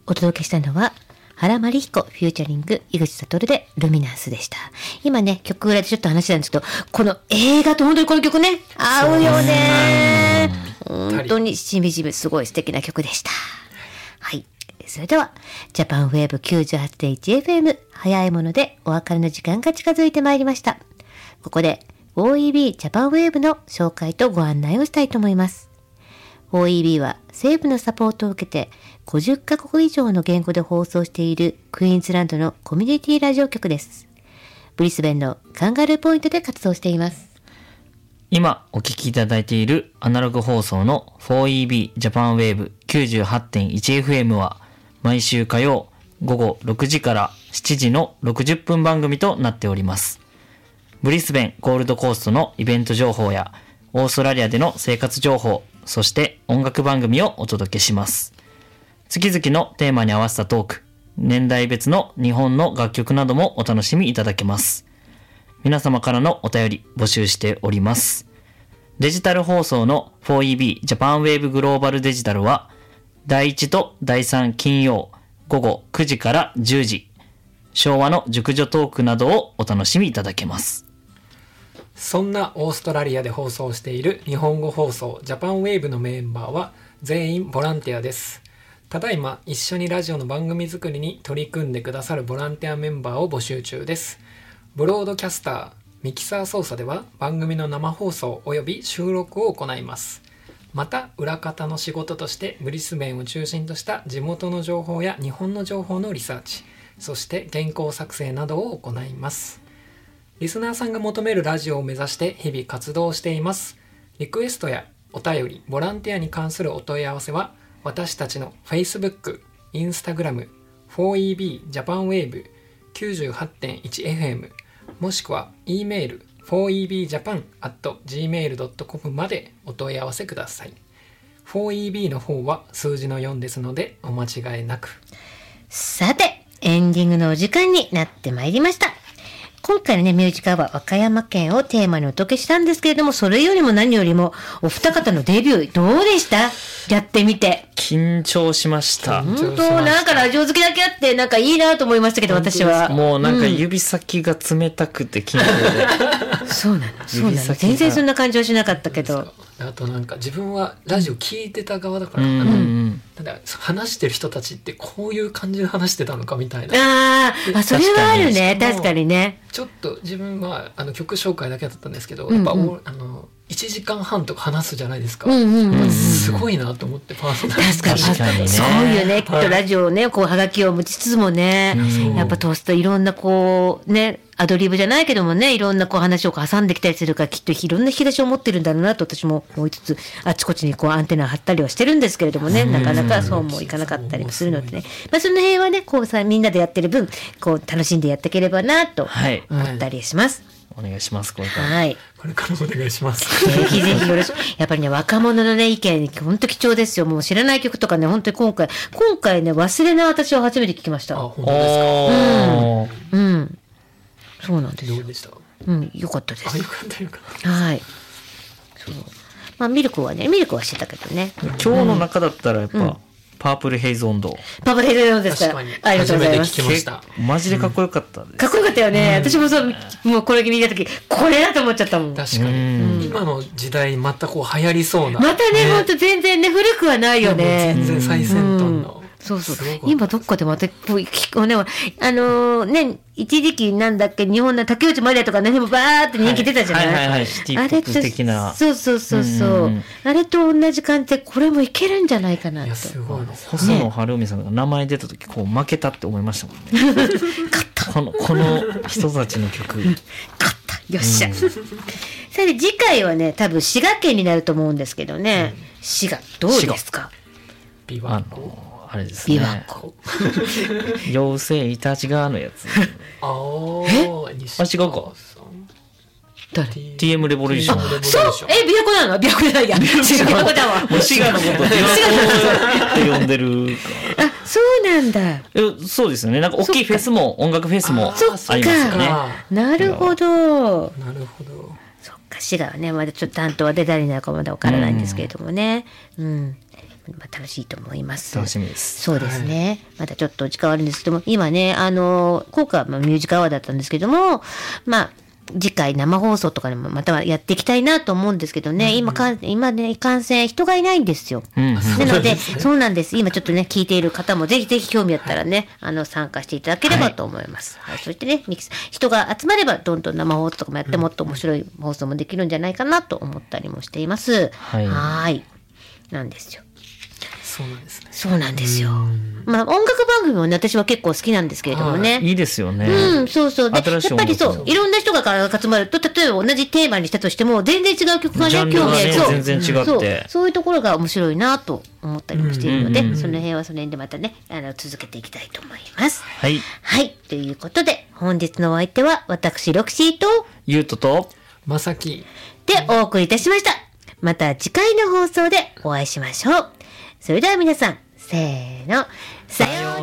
お届けしたのは原真理彦フューチャリング井口悟でルミナンスでした。今ね、曲裏でちょっと話したんですけど、この映画と本当にこの曲ね、合うよね。本当にしみじみすごい素敵な曲でした。はい。それでは、ジャパンウェーブ 98.1FM 早いものでお別れの時間が近づいてまいりました。ここで OEB ジャパンウェーブの紹介とご案内をしたいと思います。OEB は政府のサポートを受けて50カ国以上の言語で放送しているクイーンズランドのコミュニティラジオ局です。ブリスベンのカンガルーポイントで活動しています。 今お聞きいただいているアナログ放送の 4EB ジャパンウェーブ 98.1FM は毎週火曜午後6時から7時の60分番組となっております。ブリスベンゴールドコーストのイベント情報やオーストラリアでの生活情報、そして音楽番組をお届けします。月々のテーマに合わせたトーク、年代別の日本の楽曲などもお楽しみいただけます。皆様からのお便り募集しております。デジタル放送の 4EB ジャパンウェーブグローバルデジタルは第1と第3金曜午後9時から10時、昭和の熟女トークなどをお楽しみいただけます。 そんなオーストラリアで放送している日本語放送ジャパンウェーブのメンバーは全員ボランティアです。ただいま一緒にラジオの番組作りに取り組んでくださるボランティアメンバーを募集中です。ブロードキャスター、ミキサー操作では番組の生放送および収録を行います。また裏方の仕事としてブリスベンを中心とした地元の情報や日本の情報のリサーチ、そして原稿作成などを行います。リスナーさんが求めるラジオを目指して日々活動しています。リクエストやお便り、ボランティアに関するお問い合わせは私たちの Facebook、Instagram、4EB ジャパンウェーブ 98.1FM もしくは E メール 4ebjapan@gmail.com までお問い合わせください。 4EB の方は数字の4ですのでお間違いなく。 さて、エンディングのお時間になってまいりました。今回のね、ミュージカルは和歌山県をテーマにお届けしたんですけれども、それよりも何よりも、お二方のデビュー、どうでした？やってみて。 緊張しました。 本当、なんかラジオ好きだけあって、なんかいいなと思いましたけど、私は。 もうなんか指先が冷たくて緊張で。 そうなの。そうなの。全然そんな感じはしなかったけど。 あとなんか自分はラジオ聞いてた側だから、ただ話してる人たちってこういう感じで話してたのかみたいな。 それはあるね。確かにね。 ちょっと自分は曲紹介だけだったんですけど、やっぱ1時間半とか話すじゃないですか。すごいなと思ってパーソナリティ。 確かにね。そういうね、きっとラジオをね、こうはがきを持ちつつもね、やっぱ通すといろんなこうね、アドリブじゃないけどもね、いろんなこう話を挟んできたりするから、きっといろんな引き出しを持ってるんだろうなと私も思いつつ、あちこちにこうアンテナを張ったりはしてるんですけれどもね、なかなかそうもいかなかったりもするのでね、その辺はね、こうさ、みんなでやってる分、こう楽しんでやっていければなと思ったりします。 お願いします。これから。 はい。これからお願いします。 ぜひぜひよろしく。やっぱりね、若者のね、意見、本当貴重ですよ。もう知らない曲とかね、本当に今回ね、忘れな私は初めて聞きました。 あ、本当ですか。 そうなんですよ。 どうでした？ よかったです。 よかったよかった。 はい。そう。まあミルクはしてたけどね。 今日の中だったらやっぱ、パープルヘイズ温度。 パープルヘイズ温度ですか。 確かに。ありがとうございます。初めて聞きました。 マジでかっこよかったです。 かっこよかったよね。私もそう、もうこれ見たとき、これだと思っちゃったもん。 確かに。今の時代またこう流行りそうな。 またね、ほんと全然ね、古くはないよね。 全然最先端の。 そうそう。今どっかでまた、ね、一時期なんだっけ、日本の竹内まりやとかね、バーって人気出たじゃない？ はい。シティポップ的な。 そう。あれと同じ感じで、これもいけるんじゃないかなと。 いや、すごいです。 細野晴臣さんが名前出た時、こう負けたって思いましたもんね。勝った。この人たちの曲。 勝った。よっしゃ。さて、次回はね、多分滋賀県になると思うんですけどね。滋賀、どうですか？ 琵琶湖。 あれですね。 琵琶湖。 妖精イタチ側のやつ。 違うか。 誰？ TM レボリューション。 そう。琵琶湖なの？琵琶湖じゃないや。琵琶湖だわ。 滋賀のこと琵琶湖って呼んでるか。 あ、そうなんだ。 そうですよね。なんか大きいフェスも音楽フェスもありますよね。 なるほど。 なるほど。 そっか、滋賀はね、まだちょっと担当は出たりなのかまだわからないんですけれどもね。 まあ楽しいと思います。 楽しみです。 そうですね。まだちょっと時間あるんですけども、今ね、今回はまあミュージカルアワーだったんですけども、まあ、次回生放送とかでもまたやっていきたいなと思うんですけどね、今ね、いかんせん人がいないんですよ。 うん。 なので、そうなんです。今ちょっとね、聞いている方もぜひぜひ興味あったらね、参加していただければと思います。はい。そしてね、人が集まればどんどん生放送とかもやってもっと面白い放送もできるんじゃないかなと思ったりもしています。 はいはい。なんですよ。 そうなんですね。 そうなんですよ。まあ音楽番組もね、私は結構好きなんですけれどもね。 いいですよね。 うん、そうそう。で、や新しいっぱりそ音楽う、いろんな人が集まると、例えば同じテーマにしたとしても、全然違う曲がね、 ジャンルがね興味ある。 全然違ってそういうところが面白いなと思ったりもしているので、その辺はその辺でまたね、続けていきたいと思います。 はい。 はい。ということで、本日のお相手は、私、ロクシーと、 ゆうとと、 まさき。 でお送りいたしました。また次回の放送でお会いしましょう。それでは皆さん、せーの、さようなら。